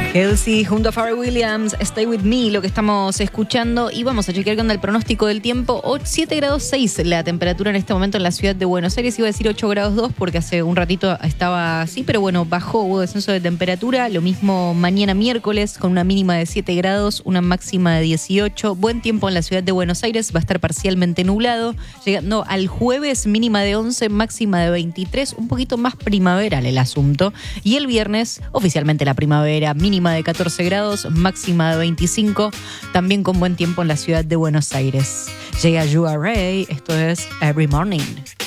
Kelsey junto a Pharrell Williams, Stay With Me, lo que estamos escuchando. Y vamos a chequear con el pronóstico del tiempo. 7 grados 6 la temperatura en este momento en la ciudad de Buenos Aires. Iba a decir 8 grados 2 porque hace un ratito estaba así, pero bueno, bajó, hubo descenso de temperatura. Lo mismo mañana miércoles con una mínima de 7 grados, una máxima de 18. Buen tiempo en la ciudad de Buenos Aires, va a estar parcialmente nublado. Llegando al jueves, mínima de 11, máxima de 23. Un poquito más primaveral el asunto. Y el viernes, oficialmente la primavera, mínima de 14 grados, máxima de 25, también con buen tiempo en la ciudad de Buenos Aires. Llega Sugar Ray, esto es Every Morning.